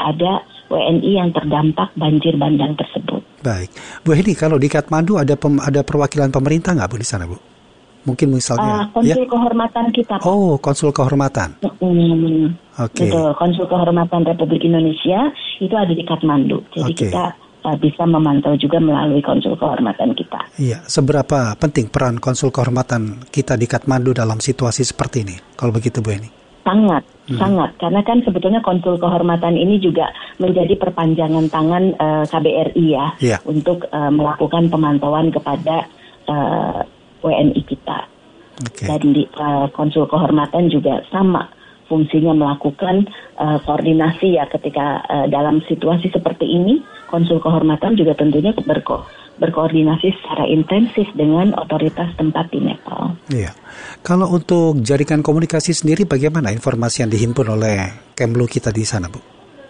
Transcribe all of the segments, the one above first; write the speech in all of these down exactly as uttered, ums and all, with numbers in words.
ada W N I yang terdampak banjir bandang tersebut. Baik, Bu Heni, kalau di Kathmandu ada pem, ada perwakilan pemerintah nggak Bu di sana, Bu? Mungkin misalnya uh, konsul ya? kehormatan kita, Pak. Oh, konsul kehormatan. Hmm, Oke. Okay. Betul, konsul kehormatan Republik Indonesia itu ada di Kathmandu. Jadi okay. kita uh, bisa memantau juga melalui konsul kehormatan kita. Iya, seberapa penting peran konsul kehormatan kita di Kathmandu dalam situasi seperti ini? Kalau begitu, Bu Heni. Sangat, hmm. sangat. Karena kan sebetulnya konsul kehormatan ini juga menjadi perpanjangan tangan uh, K B R I ya, yeah. untuk uh, melakukan pemantauan kepada uh, W N I kita. Okay. Dan di uh, konsul kehormatan juga sama fungsinya melakukan uh, koordinasi ya ketika uh, dalam situasi seperti ini, konsul kehormatan juga tentunya berko berkoordinasi secara intensif dengan otoritas tempat di Nepal. Iya. Kalau untuk jaringan komunikasi sendiri bagaimana informasi yang dihimpun oleh Kemlu kita di sana, Bu?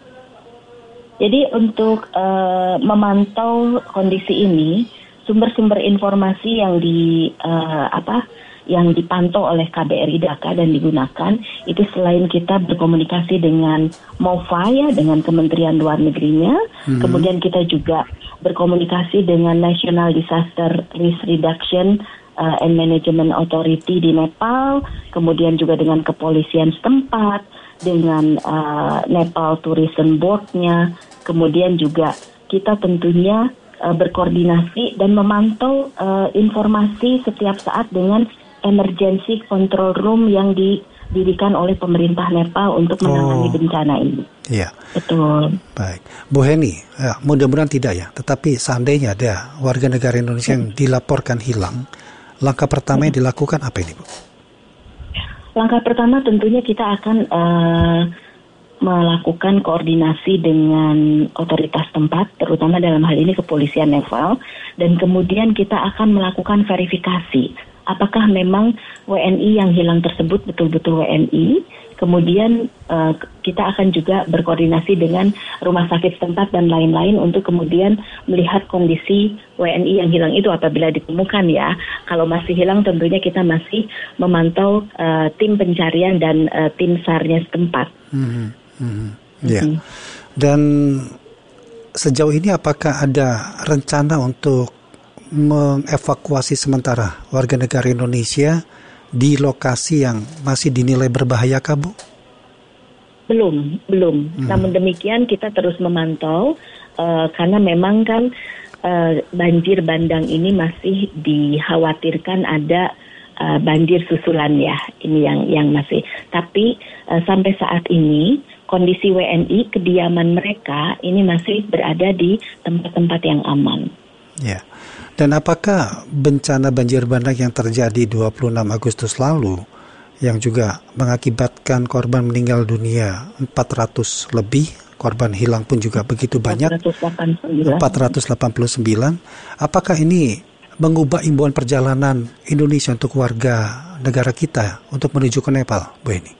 Jadi untuk uh, memantau kondisi ini, sumber-sumber informasi yang di uh, apa yang dipantau oleh K B R I Dhaka dan digunakan itu selain kita berkomunikasi dengan MOFA ya, dengan Kementerian Luar Negerinya, mm-hmm. kemudian kita juga berkomunikasi dengan National Disaster Risk Reduction uh, and Management Authority di Nepal, kemudian juga dengan kepolisian setempat, dengan uh, Nepal Tourism Board-nya, kemudian juga kita tentunya berkoordinasi dan memantau uh, informasi setiap saat dengan emergency control room yang didirikan oleh pemerintah Nepal untuk menangani oh, bencana ini. Iya. Betul. Baik, Bu Heni, ya, mudah-mudahan tidak ya. Tetapi seandainya ada warga negara Indonesia yang dilaporkan hilang, langkah pertama yang dilakukan apa ini, Bu? Langkah pertama tentunya kita akan uh, melakukan koordinasi dengan otoritas tempat, terutama dalam hal ini kepolisian Nepal, dan kemudian kita akan melakukan verifikasi apakah memang W N I yang hilang tersebut betul-betul W N I. Kemudian uh, kita akan juga berkoordinasi dengan rumah sakit setempat dan lain-lain untuk kemudian melihat kondisi W N I yang hilang itu apabila ditemukan ya. Kalau masih hilang tentunya kita masih memantau uh, tim pencarian dan uh, tim SAR-nya setempat. Hmm. Hmm. Ya. Hmm. Dan sejauh ini apakah ada rencana untuk mengevakuasi sementara warga negara Indonesia di lokasi yang masih dinilai berbahaya, Bu? Belum, belum. Hmm. Namun demikian kita terus memantau uh, karena memang kan uh, banjir bandang ini masih dikhawatirkan ada uh, banjir susulan ya. Ini yang yang masih. Tapi uh, sampai saat ini kondisi W N I kediaman mereka ini masih berada di tempat-tempat yang aman. Ya. Dan apakah bencana banjir bandang yang terjadi dua puluh enam Agustus lalu yang juga mengakibatkan korban meninggal dunia empat ratus lebih, korban hilang pun juga begitu banyak, empat ratus delapan puluh sembilan, apakah ini mengubah imbauan perjalanan Indonesia untuk warga negara kita untuk menuju ke Nepal, Bu Eni?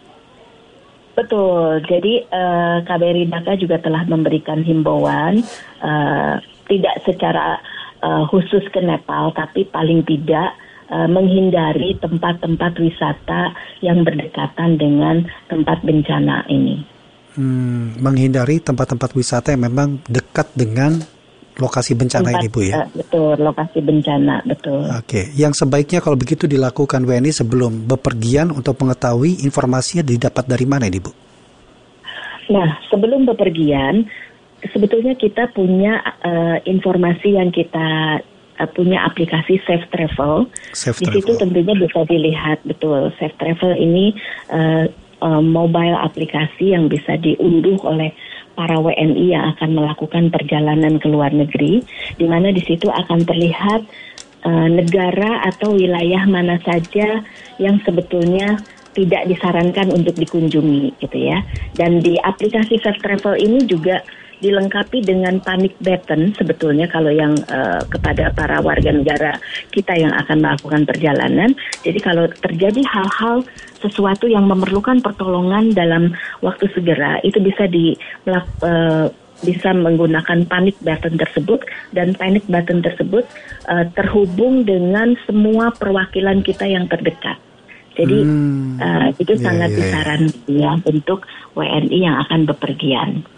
Betul, jadi uh, K B R I Dhaka juga telah memberikan himbauan uh, tidak secara uh, khusus ke Nepal, tapi paling tidak uh, menghindari tempat-tempat wisata yang berdekatan dengan tempat bencana ini. Hmm, menghindari tempat-tempat wisata yang memang dekat dengan lokasi bencana tempat, ini, Bu ya? Uh, betul, lokasi bencana, betul. Oke, yang sebaiknya kalau begitu dilakukan W N I sebelum bepergian untuk mengetahui informasinya didapat dari mana ini, Bu? Nah, sebelum bepergian, sebetulnya kita punya uh, informasi yang kita uh, punya aplikasi Safe Travel. Safe Di situ Travel. Tentunya bisa dilihat, betul, Safe Travel ini uh, uh, mobile aplikasi yang bisa diunduh oleh para W N I yang akan melakukan perjalanan ke luar negeri, di mana di situ akan terlihat uh, negara atau wilayah mana saja yang sebetulnya tidak disarankan untuk dikunjungi, gitu ya. Dan di aplikasi Safe Travel ini juga dilengkapi dengan panic button sebetulnya kalau yang uh, kepada para warga negara kita yang akan melakukan perjalanan. Jadi kalau terjadi hal-hal sesuatu yang memerlukan pertolongan dalam waktu segera, itu bisa di uh, bisa menggunakan panic button tersebut, dan panic button tersebut uh, terhubung dengan semua perwakilan kita yang terdekat. Jadi hmm, uh, itu yeah, sangat yeah, disarankan yeah. ya untuk W N I yang akan bepergian.